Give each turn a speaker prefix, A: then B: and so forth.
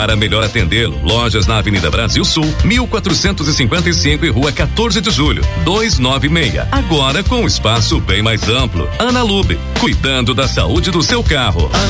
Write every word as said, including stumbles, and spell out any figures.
A: Para melhor atendê-lo, lojas na Avenida Brasil Sul, mil quatrocentos e cinquenta e cinco e Rua quatorze de Julho, duzentos e noventa e seis. Agora com um espaço bem mais amplo. Ana Lube, cuidando da saúde do seu carro.